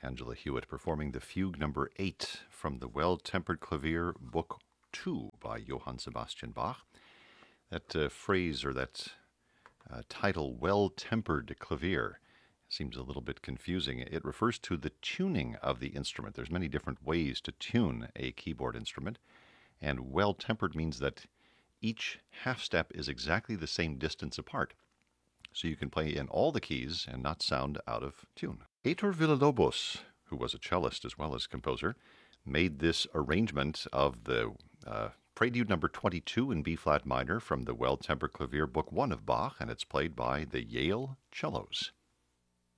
Angela Hewitt performing the Fugue number 8 from the Well-Tempered Clavier, Book 2 by Johann Sebastian Bach. That phrase or that title, Well-Tempered Clavier, seems a little bit confusing. It refers to the tuning of the instrument. There's many different ways to tune a keyboard instrument, and well-tempered means that each half step is exactly the same distance apart. So you can play in all the keys and not sound out of tune. Heitor Villa-Lobos, who was a cellist as well as composer, made this arrangement of the Prelude number 22 in B-flat minor from the Well-Tempered Clavier, Book 1 of Bach, and it's played by the Yale Cellos.